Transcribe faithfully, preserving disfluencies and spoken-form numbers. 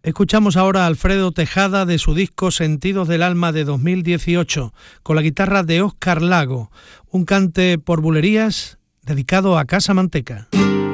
Escuchamos ahora a Alfredo Tejada de su disco Sentidos del Alma de dos mil dieciocho, con la guitarra de Óscar Lago, un cante por bulerías dedicado a Casa Manteca.